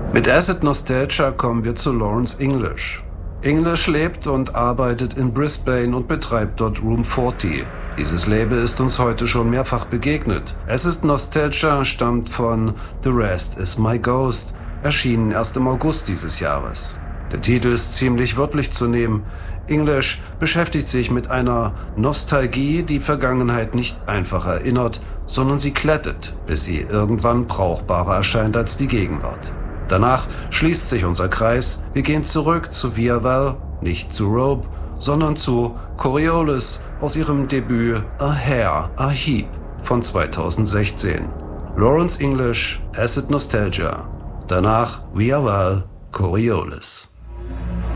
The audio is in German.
Mit Acid Nostalgia kommen wir zu Lawrence English. English lebt und arbeitet in Brisbane und betreibt dort Room 40. Dieses Label ist uns heute schon mehrfach begegnet. Acid Nostalgia stammt von The Rest Is My Ghost, erschienen erst im August dieses Jahres. Der Titel ist ziemlich wörtlich zu nehmen. English beschäftigt sich mit einer Nostalgie, die Vergangenheit nicht einfach erinnert, sondern sie glättet, bis sie irgendwann brauchbarer erscheint als die Gegenwart. Danach schließt sich unser Kreis. Wir gehen zurück zu Via Val, nicht zu Rope, sondern zu Coriolis aus ihrem Debüt A Hair, A Heap von 2016. Lawrence English, Acid Nostalgia. Danach Via Val, Coriolis.